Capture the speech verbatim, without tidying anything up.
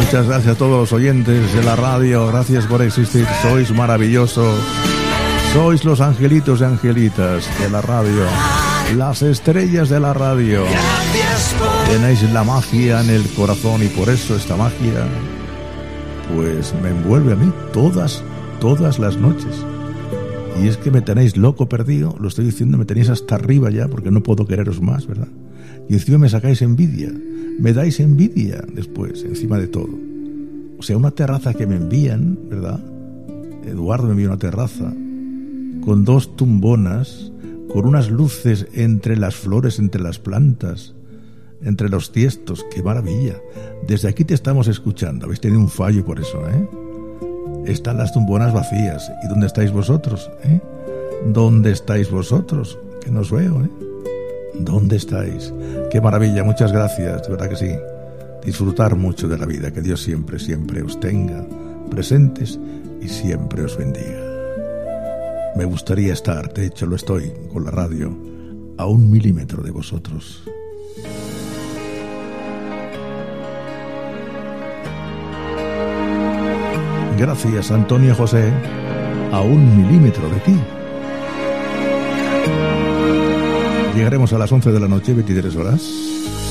Muchas gracias a todos los oyentes de la radio. Gracias por existir. Sois maravillosos. Sois los angelitos y angelitas de la radio. Las estrellas de la radio. Tenéis la magia en el corazón y por eso esta magia pues me envuelve a mí todas, todas las noches. Y es que me tenéis loco perdido, lo estoy diciendo, me tenéis hasta arriba ya porque no puedo quereros más, ¿verdad? Y encima me sacáis envidia, me dais envidia después, encima de todo. O sea, una terraza que me envían, ¿verdad? Eduardo me envió una terraza con dos tumbonas, con unas luces entre las flores, entre las plantas, entre los tiestos. ¡Qué maravilla! Desde aquí te estamos escuchando. Habéis tenido un fallo por eso, ¿eh? Están las tumbonas vacías. ¿Y dónde estáis vosotros, eh? ¿Dónde estáis vosotros? Que no os veo, ¿eh? ¿Dónde estáis? ¡Qué maravilla! Muchas gracias, de verdad que sí. Disfrutar mucho de la vida. Que Dios siempre, siempre os tenga presentes y siempre os bendiga. Me gustaría estar, de hecho lo estoy, con la radio, a un milímetro de vosotros. Gracias, Antonio José, a un milímetro de ti. Llegaremos a las once de la noche, veintitrés horas.